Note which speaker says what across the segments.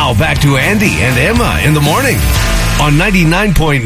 Speaker 1: Now back to Andy and Emma in the morning on 99.9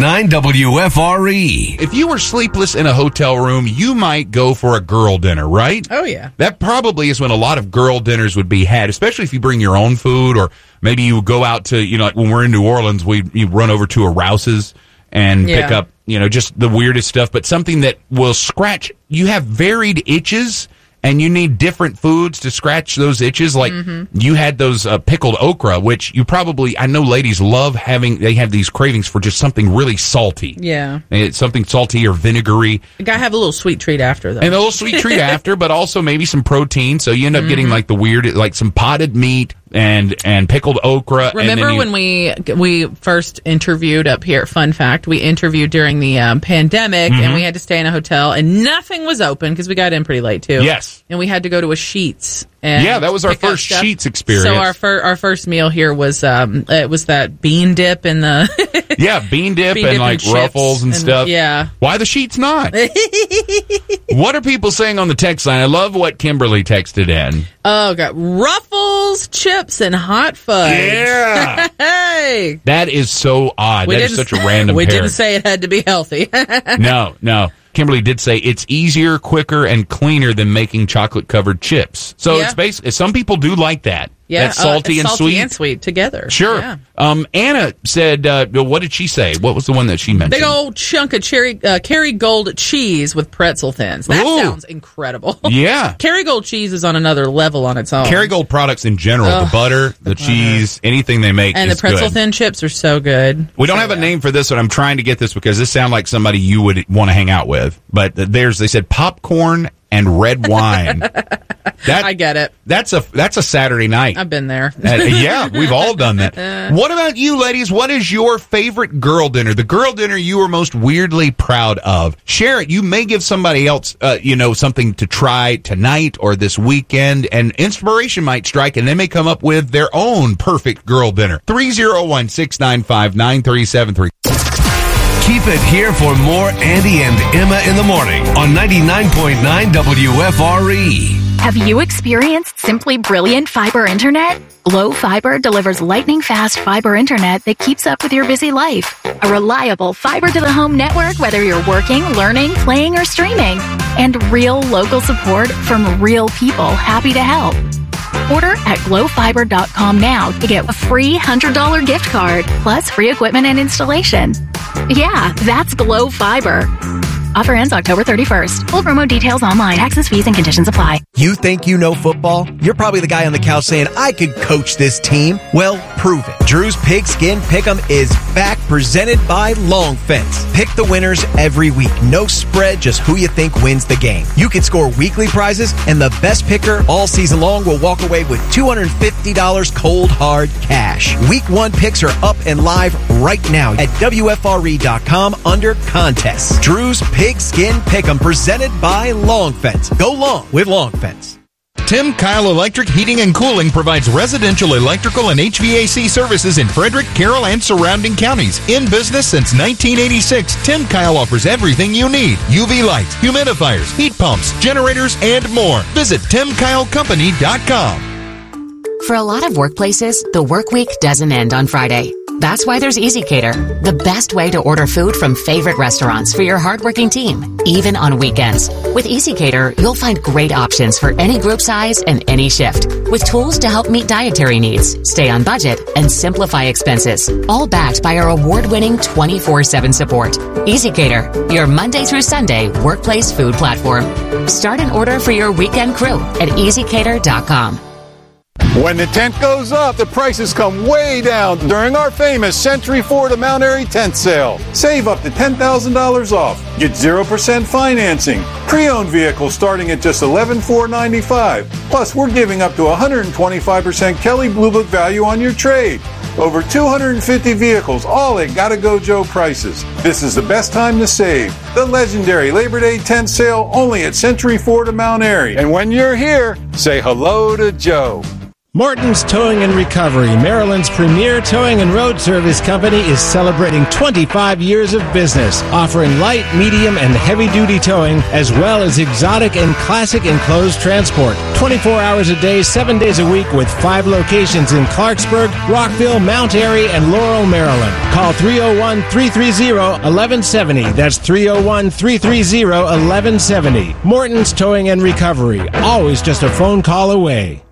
Speaker 1: WFRE.
Speaker 2: If you were sleepless in a hotel room, you might go for a girl dinner, right?
Speaker 3: Oh, yeah.
Speaker 2: That probably is when a lot of girl dinners would be had, especially if you bring your own food, or maybe you go out to, like when we're in New Orleans, you run over to a Rouse's and pick up, just the weirdest stuff, but something that will scratch. You have varied itches, and you need different foods to scratch those itches. Like you had those pickled okra, which I know ladies love having. They have these cravings for just something really salty.
Speaker 3: Yeah.
Speaker 2: Something salty or vinegary.
Speaker 3: You got to have a little sweet treat after, though.
Speaker 2: And a little sweet treat after, but also maybe some protein. So you end up getting like the weird, like some potted meat and pickled okra.
Speaker 3: Remember when we first interviewed up here? Fun fact: we interviewed during the pandemic, and we had to stay in a hotel, and nothing was open because we got in pretty late too.
Speaker 2: Yes,
Speaker 3: and we had to go to a Sheetz. And
Speaker 2: that was our first Sheetz experience.
Speaker 3: So our first meal here was it was that bean dip in the
Speaker 2: bean dip and like Ruffles and stuff.
Speaker 3: Yeah,
Speaker 2: why the Sheetz not? What are people saying on the text line? I love what Kimberly texted in.
Speaker 3: Oh, got Ruffles, chips, and hot fudge.
Speaker 2: Yeah.
Speaker 3: Hey.
Speaker 2: That is so odd. That is such a random
Speaker 3: We
Speaker 2: pairing.
Speaker 3: didn't say it had to be healthy.
Speaker 2: No. Kimberly did say it's easier, quicker, and cleaner than making chocolate-covered chips. So it's basically, some people do like that.
Speaker 3: Yeah,
Speaker 2: that's salty and sweet.
Speaker 3: Salty and sweet together.
Speaker 2: Sure.
Speaker 3: Yeah.
Speaker 2: Anna said, what did she say? What was the one that she mentioned?
Speaker 3: Big old chunk of Kerrygold cheese with pretzel thins. That sounds incredible.
Speaker 2: Yeah.
Speaker 3: Kerrygold cheese is on another level on its own.
Speaker 2: Kerrygold products in general, the butter, the cheese, anything they make
Speaker 3: and
Speaker 2: is
Speaker 3: the pretzel
Speaker 2: good.
Speaker 3: thin chips are so good.
Speaker 2: We don't have a name for this, but I'm trying to get this because this sounds like somebody you would want to hang out with. But they said popcorn and red wine.
Speaker 3: I get it.
Speaker 2: That's a Saturday night.
Speaker 3: I've been there.
Speaker 2: Yeah, we've all done that. What about you, ladies? What is your favorite girl dinner? The girl dinner you are most weirdly proud of? Share it. You may give somebody else, something to try tonight or this weekend, and inspiration might strike, and they may come up with their own perfect girl dinner. 301-695-9373.
Speaker 1: Keep it here for more Andy and Emma in the morning on 99.9 WFRE.
Speaker 4: Have you experienced simply brilliant fiber internet? Glow Fiber delivers lightning-fast fiber internet that keeps up with your busy life. A reliable fiber-to-the-home network, whether you're working, learning, playing, or streaming. And real local support from real people happy to help. Order at glowfiber.com now to get a free $100 gift card, plus free equipment and installation. Yeah, that's Glow Fiber. Offer ends October 31st. Full promo details online. Taxes, fees, and conditions apply.
Speaker 5: You think you know football? You're probably the guy on the couch saying, I could coach this team. Well, prove it. Drew's Pigskin Pick'em is back, presented by Long Fence. Pick the winners every week. No spread, just who you think wins the game. You can score weekly prizes, and the best picker all season long will walk away with $250 cold hard cash. Week 1 picks are up and live right now at WFRE.com under contests. Drew's Pigskin Pick'em, presented by Long Fence. Go long with Long Fence.
Speaker 6: Tim Kyle Electric Heating and Cooling provides residential electrical and HVAC services in Frederick, Carroll, and surrounding counties. In business since 1986, Tim Kyle offers everything you need. UV lights, humidifiers, heat pumps, generators, and more. Visit TimKyleCompany.com.
Speaker 7: For a lot of workplaces, the work week doesn't end on Friday. That's why there's EasyCater, the best way to order food from favorite restaurants for your hardworking team, even on weekends. With EasyCater, you'll find great options for any group size and any shift, with tools to help meet dietary needs, stay on budget, and simplify expenses, all backed by our award-winning 24/7 support. EasyCater, your Monday through Sunday workplace food platform. Start an order for your weekend crew at EasyCater.com.
Speaker 8: When the tent goes up, the prices come way down during our famous Century Ford of Mount Airy tent sale. Save up to $10,000 off. Get 0% financing. Pre-owned vehicles starting at just $11,495. Plus, we're giving up to 125% Kelley Blue Book value on your trade. Over 250 vehicles, all at Gotta Go Joe prices. This is the best time to save. The legendary Labor Day tent sale only at Century Ford of Mount Airy. And when you're here, say hello to Joe.
Speaker 9: Morton's Towing and Recovery, Maryland's premier towing and road service company, is celebrating 25 years of business, offering light, medium, and heavy-duty towing, as well as exotic and classic enclosed transport. 24 hours a day, 7 days a week, with 5 locations in Clarksburg, Rockville, Mount Airy, and Laurel, Maryland. Call 301-330-1170. That's 301-330-1170. Morton's Towing and Recovery, always just a phone call away.